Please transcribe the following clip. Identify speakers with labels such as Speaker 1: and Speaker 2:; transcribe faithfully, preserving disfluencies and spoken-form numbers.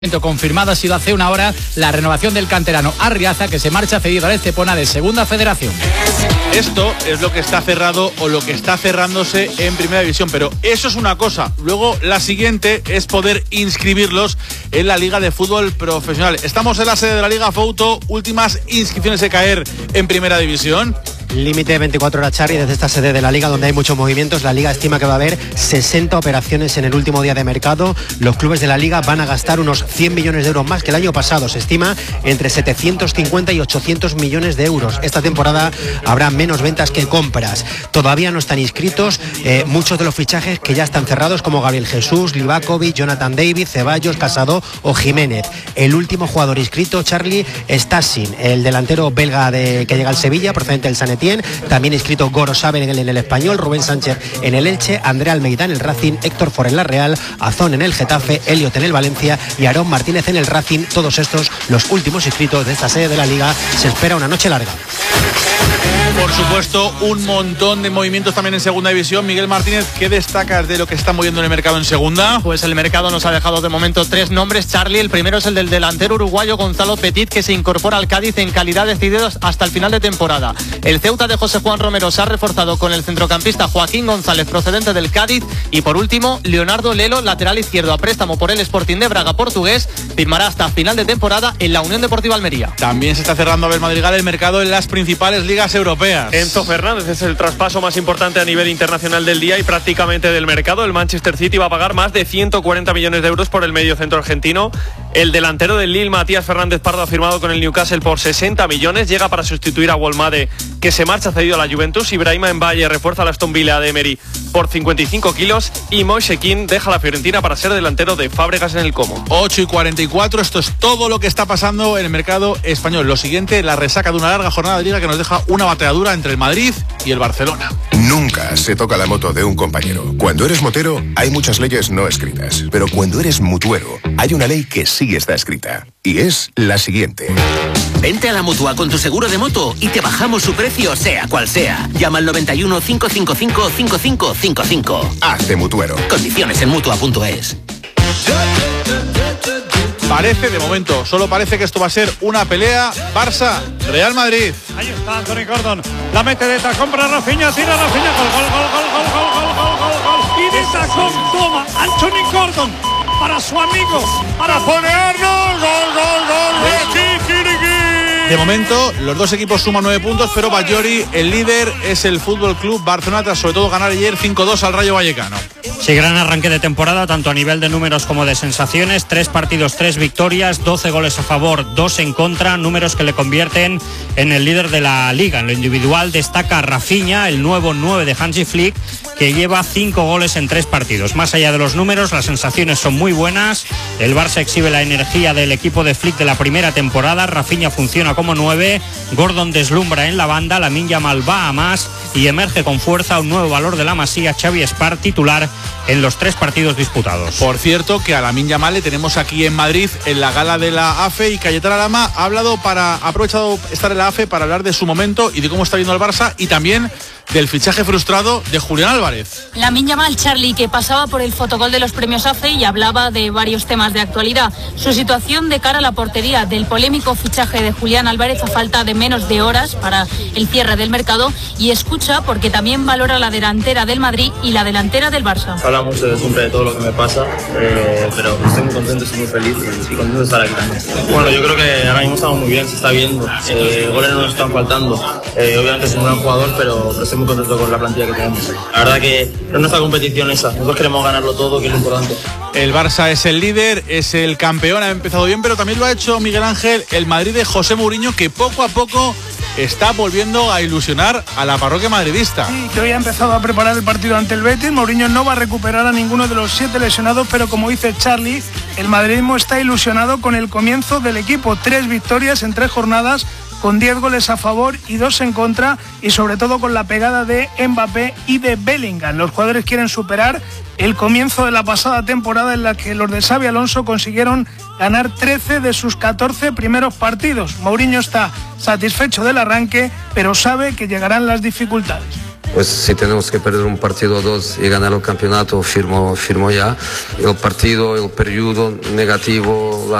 Speaker 1: Confirmado ha sido hace una hora la renovación del canterano Arriaza, que se marcha cedido al Estepona de Segunda Federación.
Speaker 2: Esto es lo que está cerrado o lo que está cerrándose en Primera División, pero eso es una cosa. Luego la siguiente es poder inscribirlos en la Liga de Fútbol Profesional. Estamos en la sede de la Liga Fouto, últimas inscripciones de caer en Primera División.
Speaker 3: Límite de veinticuatro horas, Charly, desde esta sede de la Liga, donde hay muchos movimientos. La Liga estima que va a haber sesenta operaciones en el último día de mercado. Los clubes de la Liga van a gastar unos cien millones de euros más que el año pasado. Se estima entre setecientos cincuenta y ochocientos millones de euros. Esta temporada habrá menos ventas que compras. Todavía no están inscritos eh, muchos de los fichajes que ya están cerrados, como Gabriel Jesús, Livakovic, Jonathan David, Ceballos, Casado o Jiménez. El último jugador inscrito, Charly, está sin el delantero belga de, que llega al Sevilla, procedente del San Etienne. También inscrito Goro Saben en el, en el Español, Rubén Sánchez en el Elche, Andrea Almeida en el Racing, Héctor For en la Real, Azón en el Getafe, Elliot en el Valencia y Aarón Martínez en el Racing. Todos estos los últimos inscritos de esta sede de la Liga. Se espera una noche larga.
Speaker 2: Por supuesto, un montón de movimientos también en Segunda División. Miguel Martínez, ¿qué destacas de lo que está moviendo en el mercado en Segunda?
Speaker 4: Pues el mercado nos ha dejado de momento tres nombres, Charly. El primero es el del delantero uruguayo Gonzalo Petit, que se incorpora al Cádiz en calidad de cedido hasta el final de temporada. El Ceuta de José Juan Romero se ha reforzado con el centrocampista Joaquín González, procedente del Cádiz. Y por último, Leonardo Lelo, lateral izquierdo a préstamo por el Sporting de Braga portugués, firmará hasta final de temporada en la Unión Deportiva Almería.
Speaker 2: También se está cerrando, Abel Madrigal, el mercado en las principales ligas europeas.
Speaker 5: Enzo Fernández es el traspaso más importante a nivel internacional del día y prácticamente del mercado. El Manchester City va a pagar más de ciento cuarenta millones de euros por el mediocentro argentino. El delantero del Lille, Matías Fernández Pardo, ha firmado con el Newcastle por sesenta millones. Llega para sustituir a Wolmade, que se marcha cedido a la Juventus. Ibrahima Mbaye refuerza a la Aston Villa de Emery por cincuenta y cinco kilos. Y Moise Kean deja la Fiorentina para ser delantero de Fábregas en el Como.
Speaker 2: ocho y cuarenta y cuatro, esto es todo lo que está pasando en el mercado español. Lo siguiente, la resaca de una larga jornada de Liga que nos deja una bateadura entre el Madrid y el Barcelona.
Speaker 6: Nunca se toca la moto de un compañero. Cuando eres motero, hay muchas leyes no escritas. Pero cuando eres mutuero, hay una ley que sí está escrita. Y es la siguiente.
Speaker 7: Vente a la Mutua con tu seguro de moto y te bajamos su precio, sea cual sea. Llama al noventa y uno, cinco cinco cinco, cinco cinco cinco cinco.
Speaker 6: Hazte mutuero.
Speaker 7: Condiciones en mutua punto es.
Speaker 2: Parece, de momento, solo parece que esto va a ser una pelea Barça-Real Madrid.
Speaker 8: Ahí está Anthony Gordon, la mete de tacón para Rafinha, tira Rafinha, gol, gol, gol, gol, gol, gol, gol, gol, gol, gol, y de tacón toma Anthony Gordon para su amigo, para ponernos, gol, gol, gol, de Kikiriki.
Speaker 2: De momento, los dos equipos suman nueve puntos, pero Bayori, el líder, es el Fútbol Club Barcelona, tras sobre todo ganar ayer cinco dos al Rayo Vallecano.
Speaker 9: Sí, gran arranque de temporada, tanto a nivel de números como de sensaciones. Tres partidos, tres victorias, doce goles a favor, dos en contra, números que le convierten en el líder de la Liga. En lo individual destaca Rafinha, el nuevo nueve de Hansi Flick, que lleva cinco goles en tres partidos. Más allá de los números, las sensaciones son muy buenas. El Barça exhibe la energía del equipo de Flick de la primera temporada. Rafinha funciona como nueve, Gordon deslumbra en la banda, Lamine Yamal va a más y emerge con fuerza un nuevo valor de la Masía, Xavi Espar, titular en los tres partidos disputados.
Speaker 2: Por cierto, que a Lamine Yamal le tenemos aquí en Madrid en la gala de la A F E, y Cayetana Lama ha hablado para, ha aprovechado estar en la A F E para hablar de su momento y de cómo está viendo el Barça, y también del fichaje frustrado de Julián Álvarez.
Speaker 10: Lamine Yamal, Charly, que pasaba por el fotocol de los premios A F E y hablaba de varios temas de actualidad. Su situación de cara a la portería, del polémico fichaje de Julián Álvarez a falta de menos de horas para el cierre del mercado, y escucha porque también valora la delantera del Madrid y la delantera del Barça.
Speaker 11: Habla mucho de siempre de todo lo que me pasa, eh, pero estoy muy contento, estoy muy feliz y contento de estar aquí también. Bueno, yo creo que ahora mismo estamos muy bien, se está viendo, eh, goles no nos están faltando, eh, obviamente es un gran jugador, pero, pero estoy muy contento con la plantilla que tenemos. La verdad que no es nuestra competición esa, nosotros queremos ganarlo todo, que es lo importante.
Speaker 2: El Barça es el líder, es el campeón, ha empezado bien, pero también lo ha hecho Miguel Ángel, el Madrid de José Mourinho, que poco a poco está volviendo a ilusionar a la parroquia madridista.
Speaker 12: Sí, que hoy ha empezado a preparar el partido ante el Betis. Mourinho no va a recuperar a ninguno de los siete lesionados, pero como dice Charly, el madridismo está ilusionado con el comienzo del equipo. Tres victorias en tres jornadas, con diez goles a favor y dos en contra, y sobre todo con la pegada de Mbappé y de Bellingham. Los jugadores quieren superar el comienzo de la pasada temporada, en la que los de Xabi Alonso consiguieron ganar trece de sus catorce primeros partidos. Mourinho está satisfecho del arranque, pero sabe que llegarán las dificultades.
Speaker 13: pues si tenemos que perder un partido o dos y ganar el campeonato, firmo, firmo ya. El partido, el periodo negativo,